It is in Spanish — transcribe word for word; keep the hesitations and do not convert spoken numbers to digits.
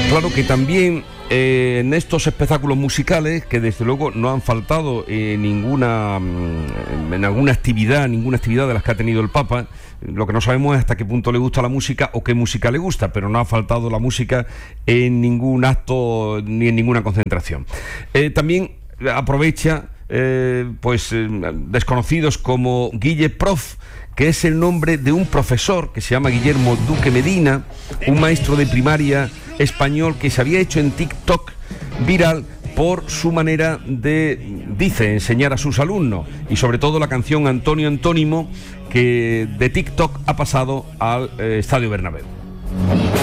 Claro que también eh, en estos espectáculos musicales, que desde luego no han faltado en ninguna en alguna actividad, ninguna actividad de las que ha tenido el Papa, lo que no sabemos es hasta qué punto le gusta la música o qué música le gusta, pero no ha faltado la música en ningún acto ni en ninguna concentración. Eh, también aprovecha eh, pues eh, desconocidos como Guille Prof, que es el nombre de un profesor que se llama Guillermo Duque Medina, un maestro de primaria español que se había hecho en TikTok viral por su manera de, dice, enseñar a sus alumnos, y sobre todo la canción Antonio Antónimo, que de TikTok ha pasado al eh, Estadio Bernabéu.